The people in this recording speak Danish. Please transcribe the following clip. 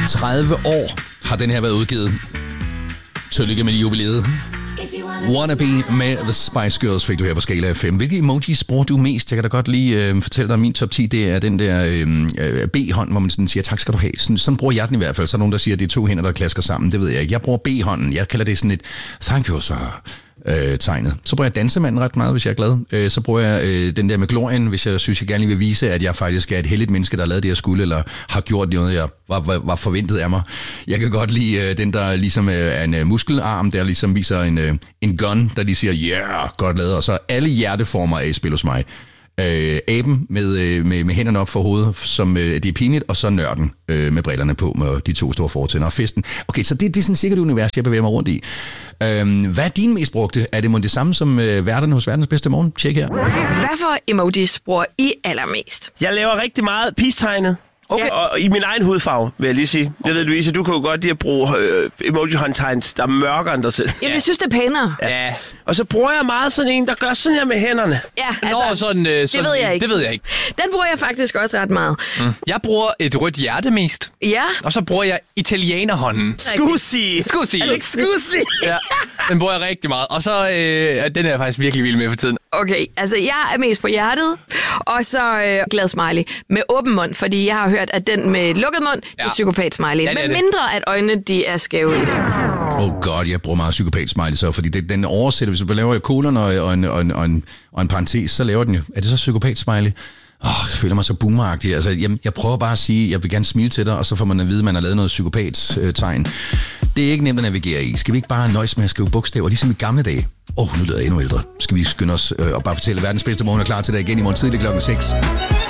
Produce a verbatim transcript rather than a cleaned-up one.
tredive år har den her været udgivet. Tillykke med jubilæet. Wannabe med The Spice Girls fik du her på skala af fem. Hvilke emojis bruger du mest? Jeg kan da godt lige øh, fortælle dig, min top ti, det er den der øh, B-hånd, hvor man sådan siger, tak skal du have. Sådan, sådan bruger jeg den i hvert fald. Så er nogen, der siger, at det er to hænder, der klasker sammen. Det ved jeg ikke. Jeg bruger B-hånden. Jeg kalder det sådan et thank you, sir. Øh, tegnet. Så bruger jeg dansemanden ret meget, hvis jeg er glad. Øh, så bruger jeg øh, den der med glorien, hvis jeg synes, jeg gerne vil vise, at jeg faktisk er et heldigt menneske, der har lavet det, jeg skulle, eller har gjort noget, jeg var, var, var forventet af mig. Jeg kan godt lide øh, den, der ligesom øh, er en øh, muskelarm, der ligesom viser en, øh, en gun, der lige siger, yeah, godt lavet, og så alle hjerteformer af spil hos mig. Øh, aben med, øh, med, med hænderne op for hovedet, som øh, det er pinligt, og så nørden øh, med brillerne på, med de to store fortænder og festen. Okay, så det, det er sådan sikkert det univers, jeg bevæger mig rundt i. Øh, hvad er din mest brugte? Er det måske det samme som øh, værterne hos Verdens Bedste Morgen? Tjek her. Hvad for emojis bruger I allermest? Jeg laver rigtig meget peace-tegnet. Okay. Og i min egen hudfarve, vil jeg lige sige. Jeg ved, Louise, du kan jo godt lide at bruge øh, emoji-håndtegns, der er mørkere end dig selv. Jamen, jeg synes, det er pænere. Ja. Og så bruger jeg meget sådan en, der gør sådan her med hænderne. Ja, altså, Nå, sådan, øh, sådan, det ved jeg ikke. Det ved jeg ikke. Den bruger jeg faktisk også ret meget. Mm. Jeg bruger et rødt hjerte mest. Ja. Og så bruger jeg italienerhånden. Scusi. Scusi. Alex Scusi. Ja, den bruger jeg rigtig meget. Og så, øh, den er jeg faktisk virkelig vild med for tiden. Okay, altså jeg er mest på hjertet, og så øh, glad smiley med åben mund, fordi jeg har hørt, at den med lukket mund, ja. er psykopat-smiley. Ja, Men mindre, at øjnene de er skæve i det. Oh god, jeg bruger meget psykopat-smiley så, fordi det, den oversætter, hvis du laver kolon og, og, en, og, en, og, en, og en parentes, så laver den jo. Er det så psykopat-smiley? Åh, oh, jeg føler mig så boomeragtig. Altså, jeg, jeg prøver bare at sige, jeg vil gerne smile til dig, og så får man at vide, at man har lavet noget psykopat-tegn. Det er ikke nemt at navigere i. Skal vi ikke bare nøjes med at skrive bogstaver, ligesom i gamle dage? Åh, oh, nu lyder jeg endnu ældre. Skal vi skynde os øh, og bare fortælle, at Verdens Bedste Morgen er klar til dig igen i morgen tidlig klokken seks.